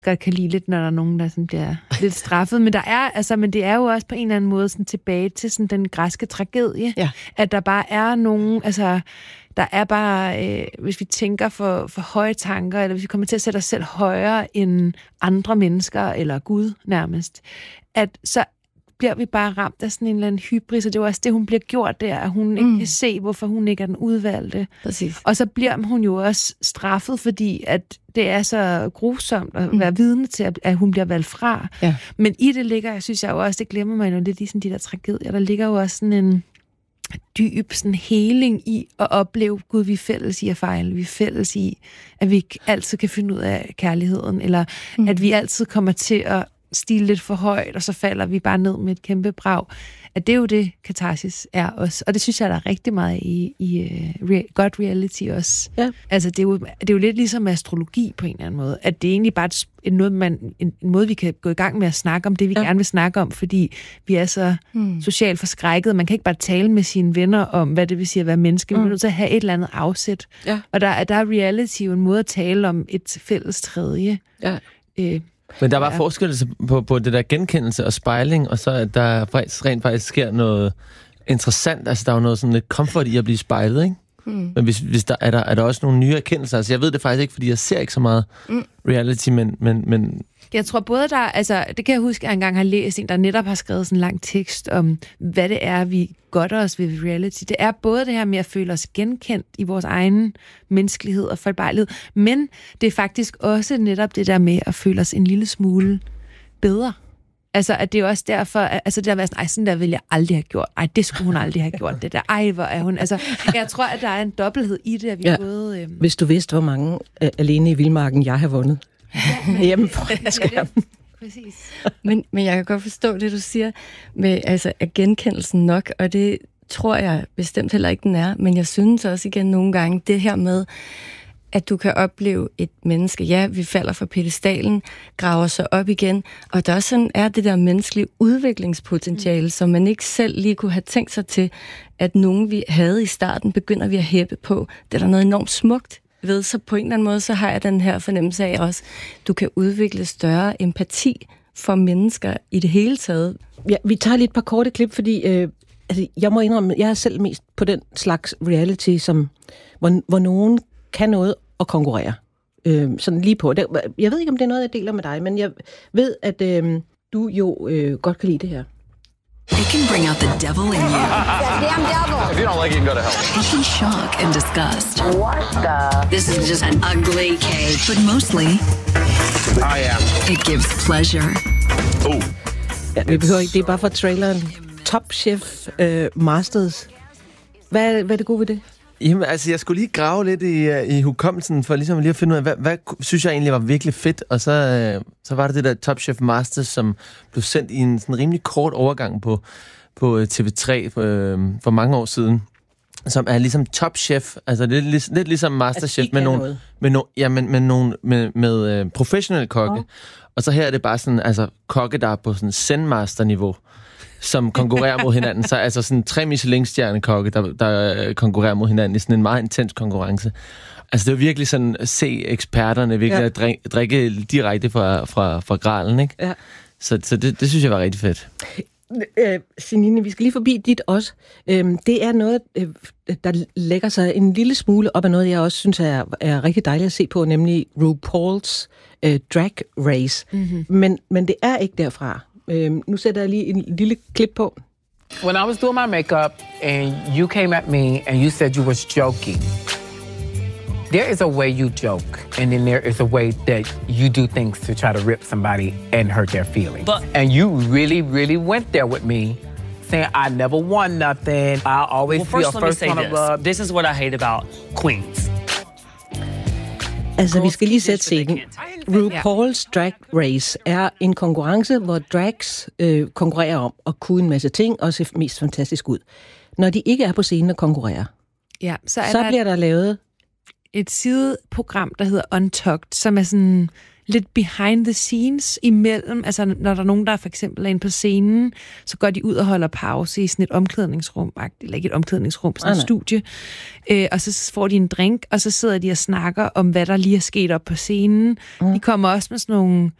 godt kan lide lidt, når der er nogen, der sådan bliver lidt straffet. Men men det er jo også på en eller anden måde sådan tilbage til sådan den græske tragedie. Ja. At der bare er nogen, der er bare, hvis vi tænker for høje tanker, eller hvis vi kommer til at sætte os selv højere end andre mennesker, eller Gud nærmest, at så bliver vi bare ramt af sådan en eller anden hybris, og det er også det, hun bliver gjort der, at hun ikke kan se, hvorfor hun ikke er den udvalgte. Præcis. Og så bliver hun jo også straffet, fordi at det er så grusomt at være vidne til, at hun bliver valgt fra. Ja. Men i det ligger, jeg synes jeg jo også, det glemmer man jo lidt i sådan de der tragedier, der ligger jo også sådan en dyb sådan heling i at opleve, Gud, vi er fælles i at fejle, vi er fælles i, at vi ikke altid kan finde ud af kærligheden, eller at vi altid kommer til at stige lidt for højt, og så falder vi bare ned med et kæmpe brag. At det er jo det, katarsis er også. Og det synes jeg, der er rigtig meget i godt reality også. Ja. Altså, det er jo lidt ligesom astrologi på en eller anden måde. At det er egentlig bare en måde, vi kan gå i gang med at snakke om det, vi gerne vil snakke om, fordi vi er så socialt forskrækket. Man kan ikke bare tale med sine venner om, hvad det vil sige at være menneske. Vi er nødt til at have et eller andet afsæt. Ja. Og der er reality jo en måde at tale om et fælles tredje. Ja. Men der var forskel på det der genkendelse og spejling, og så at der rent faktisk sker noget interessant. Altså, der er jo noget sådan lidt comfort i at blive spejlet, ikke? Men hvis der er der også nogle nye erkendelser. Altså, jeg ved det faktisk ikke, fordi jeg ser ikke så meget reality, men jeg tror både der, altså det kan jeg huske, at jeg engang har læst en, der netop har skrevet sådan en lang tekst om, hvad det er, vi godter os ved reality. Det er både det her med at føle os genkendt i vores egen menneskelighed og fejlbarlighed, men det er faktisk også netop det der med at føle os en lille smule bedre. Altså, at det er også derfor, altså det der været sådan, der ville jeg aldrig have gjort. Ej, det skulle hun aldrig have gjort, det der. Hvor er hun. Altså, jeg tror, at der er en dobbelthed i det, at vi både... Hvis du vidste, hvor mange alene i vildmarken jeg har vundet. Hjemme foran skærmen. Præcis. Men jeg kan godt forstå det, du siger, med altså, er genkendelsen nok, og det tror jeg bestemt heller ikke, den er. Men jeg synes også igen nogle gange, det her med, at du kan opleve et menneske, ja, vi falder fra pedestalen, graver sig op igen, og der også sådan er det der menneskelige udviklingspotentiale, som man ikke selv lige kunne have tænkt sig til, at nogen vi havde i starten, begynder vi at hæppe på. Det er der noget enormt smukt ved, så på en eller anden måde, så har jeg den her fornemmelse af også, du kan udvikle større empati for mennesker i det hele taget. Ja, vi tager lige et par korte klip, fordi jeg må indrømme, jeg er selv mest på den slags reality, som, hvor nogen kan noget og konkurrere. Sådan lige på. Jeg ved ikke, om det er noget, jeg deler med dig, men jeg ved, at du jo godt kan lide det her. It can bring out the devil in you. Damn devil. If you don't like it, you can go to hell. It can shock and disgust. What the? This is just an ugly cake. But mostly, it gives pleasure. Ja, vi behøver ikke, det er bare fra traileren. Top Chef Masters. Hvad er det gode ved det? Jamen, altså, jeg skulle lige grave lidt i hukommelsen, for ligesom lige at finde ud af, hvad synes jeg egentlig var virkelig fedt, og så var det der Top Chef Masters, som blev sendt i en sådan rimelig kort overgang på TV3 for mange år siden, som er ligesom Top Chef, altså det er lidt ligesom Masterchef, med professionelle kokke, og så her er det bare sådan, altså kokke, der er på sådan Zen-master-niveau, som konkurrerer mod hinanden. Så altså sådan 3 Michelin-stjernekokke, der konkurrerer mod hinanden i sådan en meget intens konkurrence. Altså det er virkelig sådan at se eksperterne virkelig at drikke direkte fra gralen, ikke? Ja. Så det synes jeg var rigtig fedt. Sinine, vi skal lige forbi dit også. Det er noget, der lægger sig en lille smule op af noget, jeg også synes er rigtig dejligt at se på, nemlig RuPaul's Drag Race. Mm-hmm. Men det er ikke derfra. Nu sætter jeg lige en lille klip på. When I was doing my makeup, and you came at me, and you said you was joking. There is a way you joke, and then there is a way that you do things to try to rip somebody and hurt their feelings. And you really, really went there with me, saying I never won nothing. I always feel first on the rub. This is what I hate about queens. Altså, vi skal lige sætte scenen. RuPaul's Drag Race er en konkurrence, hvor drags konkurrerer om at kunne en masse ting og se mest fantastisk ud. Når de ikke er på scenen og konkurrerer, så bliver der lavet et sideprogram, der hedder Untucked, som er sådan lidt behind the scenes imellem. Altså, når der er nogen, der for eksempel er inde på scenen, så går de ud og holder pause i sådan et omklædningsrum, eller ikke et omklædningsrum, sådan et studie. Og så får de en drink, og så sidder de og snakker om, hvad der lige er sket op på scenen. De kommer også med sådan nogle